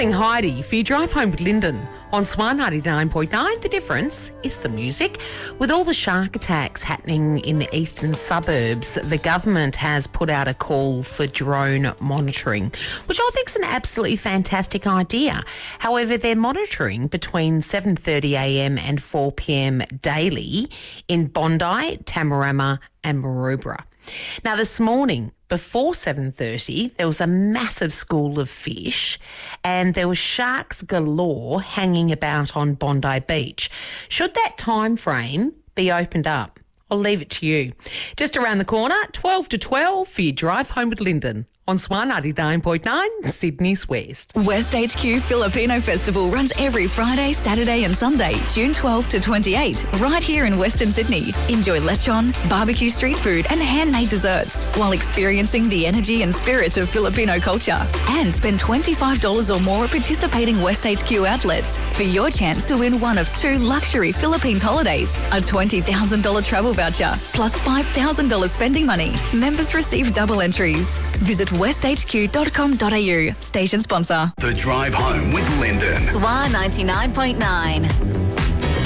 calling Heidi for your drive home with Lyndon. On Swan 99.9, the difference is the music. With all the shark attacks happening in the eastern suburbs, the government has put out a call for drone monitoring, which I think is an absolutely fantastic idea. However, they're monitoring between 7:30am and 4pm daily in Bondi, Tamarama and Maroubra. Now, this morning, before 7:30, there was a massive school of fish and there were sharks galore hanging about on Bondi Beach. Should that time frame be opened up? I'll leave it to you. Just around the corner, 12 to 12 for your drive home with Lyndon. On Swan 99.9, Sydney's West. West HQ Filipino Festival runs every Friday, Saturday and Sunday, June 12 to 28, right here in Western Sydney. Enjoy lechon, barbecue street food and handmade desserts while experiencing the energy and spirit of Filipino culture. And spend $25 or more at participating West HQ outlets for your chance to win one of 2 luxury Philippines holidays, a $20,000 travel voucher, plus $5,000 spending money. Members receive double entries. Visit westhq.com.au. Station sponsor. The Drive Home with Lyndon. Swan 99.9.